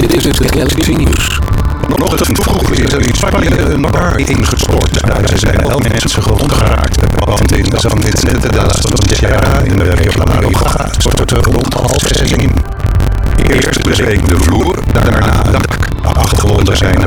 Dit is het Galaxy News. Vanochtend vroeg is er in Spanje een bar ingestort. Daar zijn 11 mensen gewond geraakt. Want in San Vicente de las Sierra in de regio La Rioja stortte rond 5:30 in. Eerst bezweek de vloer, daarna het dak. 8 gewonden zijn